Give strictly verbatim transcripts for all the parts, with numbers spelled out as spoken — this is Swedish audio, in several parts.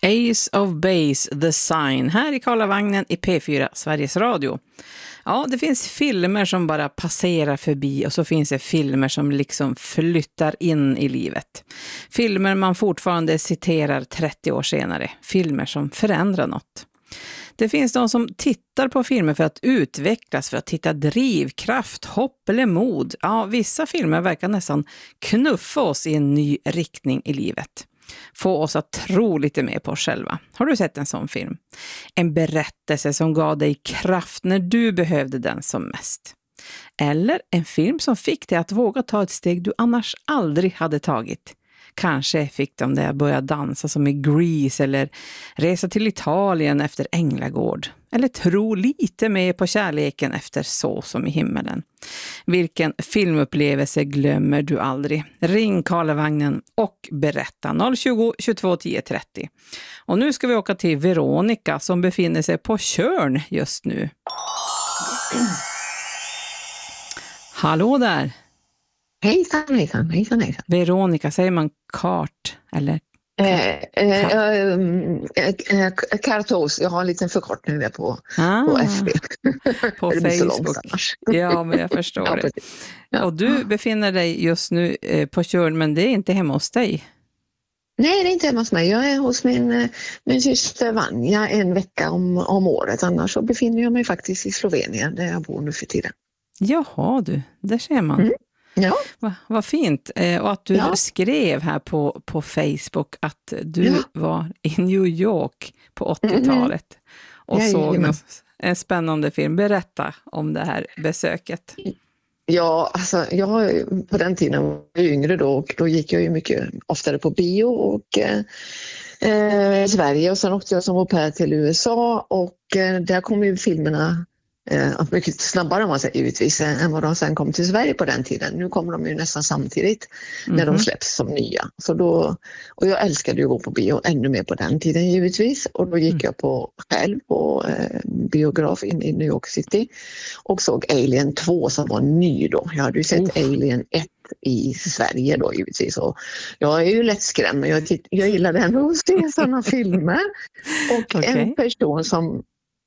Ace of Base, The Sign, här i Karlavagnen i P fyra, Sveriges Radio. Ja, det finns filmer som bara passerar förbi och så finns det filmer som liksom flyttar in i livet. Filmer man fortfarande citerar trettio år senare. Filmer som förändrar något. Det finns de som tittar på filmer för att utvecklas, för att hitta drivkraft, hopp eller mod. Ja, vissa filmer verkar nästan knuffa oss i en ny riktning i livet. Få oss att tro lite mer på oss själva. Har du sett en sån film? En berättelse som gav dig kraft när du behövde den som mest. Eller en film som fick dig att våga ta ett steg du annars aldrig hade tagit. Kanske fick de dig att börja dansa som i Grease eller resa till Italien efter Änglagård. Eller tro lite mer på kärleken efter Så som i himmelen. Vilken filmupplevelse glömmer du aldrig? Ring Karlavagnen och berätta noll tjugo, tjugotvå, tio, trettio. Och nu ska vi åka till Veronica som befinner sig på Tjörn just nu. Hallå där! Hejsan, hejsan, hejsan, hejsan. Veronica, säger man kart eller? Eh, eh, eh, eh, Kartos, jag har en liten förkortning där på, ah, på F B. På Facebook. Ja, men jag förstår ja, det. Ja. Och du befinner dig just nu eh, på Tjörn, men det är inte hemma hos dig? Nej, det är inte hemma hos mig. Jag är hos min, min syster Vanja en vecka om, om året. Annars så befinner jag mig faktiskt i Slovenien där jag bor nu för tiden. Jaha du, där ser man. Mm. Ja. Va, vad fint. Eh, och att du ja. skrev här på, på Facebook att du ja. var i New York på åttiotalet och ja, såg ja, en spännande film. Berätta om det här besöket. Ja, alltså jag på den tiden var jag yngre då och då gick jag ju mycket oftare på bio och eh, i Sverige och sen åkte jag som au pair till U S A och eh, där kom ju filmerna Eh, mycket snabbare om man säger givetvis än vad de sen kom till Sverige på den tiden. Nu kommer de ju nästan samtidigt mm-hmm. när de släpps som nya. Så då, och jag älskade ju att gå på bio ännu mer på den tiden givetvis. Och då gick mm. jag på själv på eh, biograf in i New York City och såg Alien två som var ny då. Jag hade ju sett mm. Alien ett i Sverige då givetvis. Och jag är ju lättskrämd men jag, jag gillar ändå att se sådana filmer. Och okay. en person som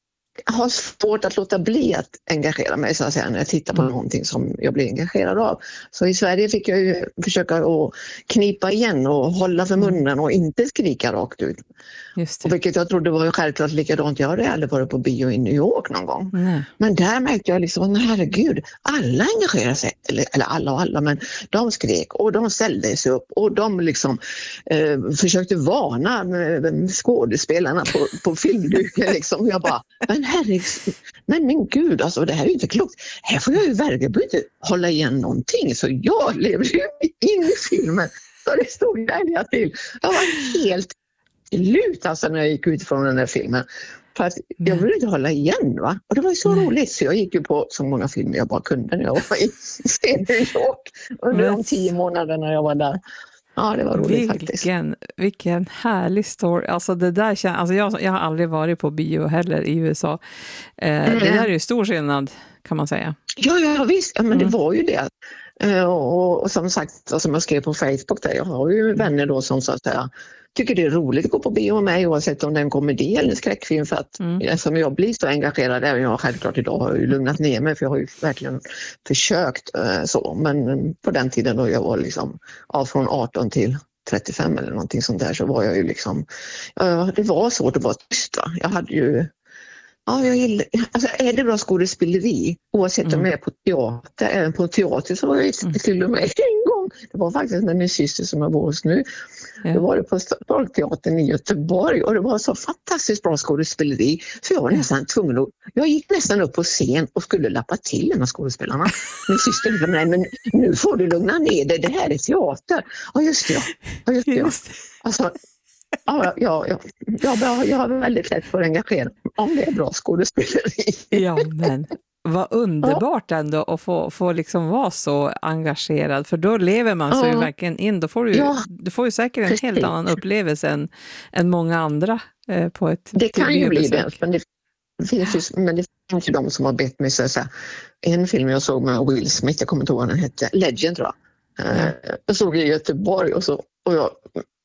har svårt att låta bli att engagera mig så att säga, när jag tittar på mm. någonting som jag blir engagerad av. Så i Sverige fick jag ju försöka att knipa igen och hålla för munnen och inte skrika rakt ut. Just det. Och vilket jag trodde var ju självklart likadant. Jag hade aldrig varit på bio i New York någon gång. Mm. Men där märkte jag liksom, herregud, alla engagerar sig. Eller, eller alla och alla, men de skrek och de ställde sig upp och de liksom eh, försökte varna med skådespelarna på, på filmduken liksom. Jag bara, men herregud, men min gud, alltså det här är ju inte klokt. Här får jag ju verkligen inte hålla igen någonting. Så jag levde ju in i filmen. Så det stod där till. Jag var helt slut alltså när jag gick ut från den där filmen. För att jag ville inte hålla igen va. Och det var ju så Nej. roligt så jag gick ju på så många filmer jag bara kunde när jag var i New York. Under Men... de tio månaderna jag var där. Ja, det var roligt vilken, faktiskt. Vilken härlig story. Alltså det där kän- alltså jag, jag har aldrig varit på bio heller i U S A. Eh, mm. Det där är ju stor skillnad kan man säga. Ja, ja visst. Ja, men mm. det var ju det. Eh, och, och som sagt, som jag skrev på Facebook där, jag har ju vänner då som så att säga tycker det är roligt att gå på bio med mig oavsett om det är en komedi eller en skräckfilm för att mm. eftersom jag blir så engagerad även jag självklart idag har ju lugnat ner mig för jag har ju verkligen försökt eh, så men på den tiden då jag var liksom ja, från arton till trettiofem eller någonting sånt där så var jag ju liksom ja, det var svårt att vara tyst va. Jag hade ju Ja, jag gillar, alltså är det bra skådespeleri oavsett om mm. jag är på teater, även på teater så var jag mm. till och med en gång, det var faktiskt med min syster som jag bor hos nu, ja. Då var det på Folkteatern i Göteborg och det var så fantastiskt bra skådespeleri så jag var nästan tvungen att, jag gick nästan upp på scen och skulle lappa till en av skådespelarna. Min syster sa, nej men nu får du lugna ner dig, det här är teater. Ja just det, ja just det. Just. Alltså, Ja, ja, ja. Jag, jag har väldigt lätt för att engagera om det är bra skådespeleri. Ja, men vad underbart ja. ändå att få, få liksom vara så engagerad. För då lever man sig ja. ju verkligen in. Då får du, ja. du får ju säkert en Precis. helt annan upplevelse än, än många andra eh, på ett Det kan ju bli det, men det finns ju, men det finns ju de som har bett mig så säga. En film jag såg med Will Smith, jag kommer inte ihåg vad den hette, Legend tror jag. Ja. Jag såg i Göteborg och, så, och jag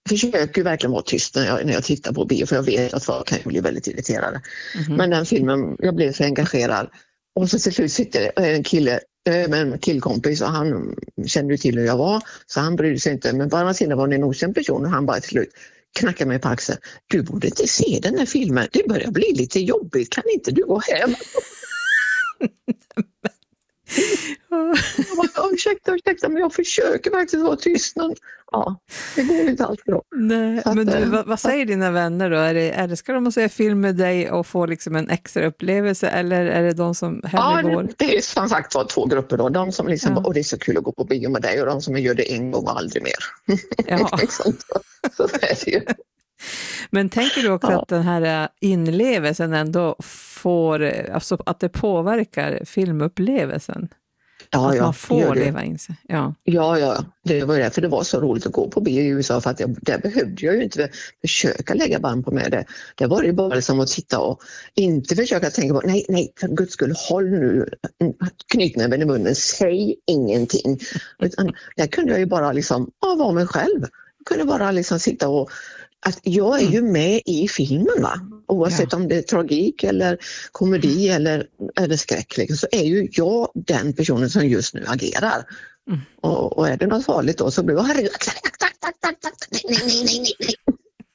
försöker ju verkligen vara tyst när jag, när jag tittar på bio, för jag vet att folk kan bli väldigt irriterade. Mm-hmm. Men den filmen, jag blev så engagerad. Och så till slut sitter en kille med en killkompis och han kände ju till hur jag var, så han brydde sig inte. Men på andra sidan var det en okänd person och han bara till slut knackade mig på axeln. Du borde inte se den här filmen, det börjar bli lite jobbigt, kan inte du gå hem? Jag bara, ursäkta, ursäkta, men jag försöker faktiskt vara tyst. Men, ja, det går inte alls bra. Nej, att, men du, vad, vad säger dina vänner då? Är det, är det, ska de se film med dig och få liksom en extra upplevelse, eller är det de som hellre ja, går? Det, det är som sagt var två grupper då. De som liksom, ja. Och det är så kul att gå på bio med dig, och de som gör det en gång och aldrig mer. Ja. Så är det ju. Men tänker du också ja. att den här inlevelsen ändå får, alltså att det påverkar filmupplevelsen? Ja, att ja, man får leva in sig. Ja. ja, ja. Det var därför det var så roligt att gå på bio i U S A, för att jag, där behövde jag ju inte försöka lägga band på mig. Det, det var ju bara liksom att sitta och inte försöka tänka på, nej, nej, för guds skull, håll nu knytnäven i munnen, säg ingenting. Utan där kunde jag ju bara liksom, ja, vara mig själv. Jag kunde bara liksom sitta och att jag är ju med i filmen, va? Oavsett ja. om det är tragik eller komedi mm. eller, eller skräck, liksom, så är ju jag den personen som just nu agerar. Mm. Och, och är det något farligt då så blir jag herregud, nej, nej, nej, nej, nej.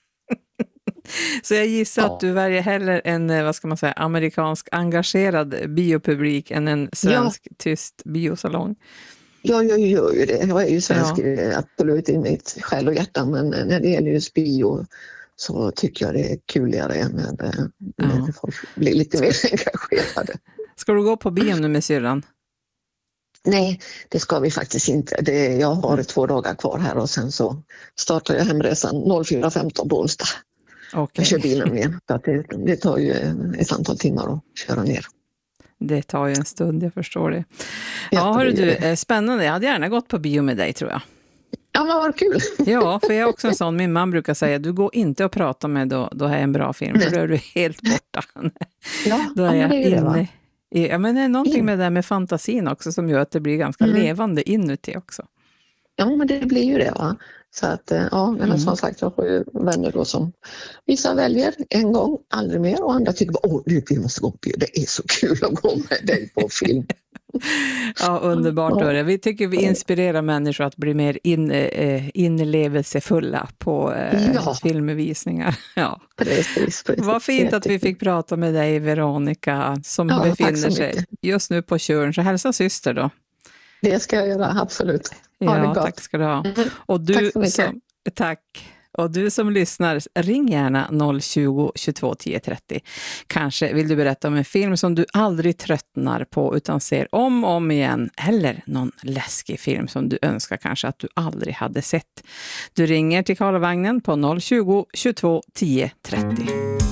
Så jag gissar ja. att du väljer hellre en, vad ska man säga, amerikansk engagerad biopublik än en svensk ja. tyst biosalong. Ja, jag gör ju det. Jag är ju svensk ja. absolut i mitt själ och hjärta, men när det gäller just bio så tycker jag det är kuligare med, med ja. folk blir lite mer engagerade. Ska du gå på bio nu med syrran? Nej, det ska vi faktiskt inte. Det, jag har mm. två dagar kvar här och sen så startar jag hemresan fyra femton på onsdag. Okay. Jag kör bilen igen. Så att det, det tar ju ett antal timmar att köra ner. Det tar ju en stund, jag förstår det. Ja, hörru du, spännande. Jag hade gärna gått på bio med dig, tror jag. Ja, men vad kul. Ja, för jag är också en sån, min man brukar säga, du går inte att prata med då, då är en bra film, Nej. för då är du helt borta. Ja, då är ja, jag det är inne. Det, i, ja, men det är någonting med det där med fantasin också som gör att det blir ganska mm. levande inuti också. Ja, men det blir ju det, va? Så att, ja, men mm. som sagt, jag får ju vänner då som vissa väljer en gång, aldrig mer, och andra tycker, åh, vi måste gå på bio, det är så kul att gå med dig på film. Ja, underbart. Ja. Vi tycker vi inspirerar människor att bli mer in, eh, inlevelsefulla på eh, ja. filmvisningar. Ja. Precis, precis. Vad fint att vi fick prata med dig, Veronica, som ja, befinner sig mycket. just nu på Tjörn. Så hälsa syster då. Det ska jag göra, absolut. Ha ja, tack ska du ha. Och du, tack så mycket. Som, tack. Och du som lyssnar, ring gärna noll tjugo, tjugotvå, tio trettio. Kanske vill du berätta om en film som du aldrig tröttnar på utan ser om och om igen. Eller någon läskig film som du önskar kanske att du aldrig hade sett. Du ringer till Karlavagnen på noll tjugo, tjugotvå, tio trettio.